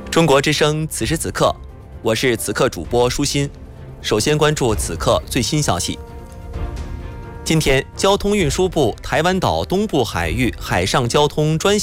中国之声此时此刻，我是此刻主播舒心。首先关注此刻最新消息。今天，交通运输部台湾岛东部海域海上交通专项